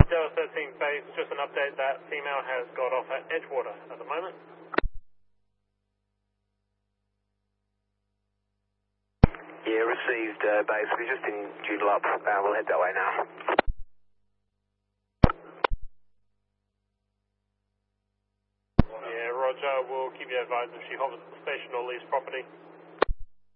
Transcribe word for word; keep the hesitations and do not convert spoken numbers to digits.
Delta thirteen base, just an update that female has got off at Edgewater at the moment. Yeah, received uh, base. We're just in Doodle up. Uh, we'll head that way now. Yeah, Roger. We'll keep you advised if she hovers at the station or leaves property.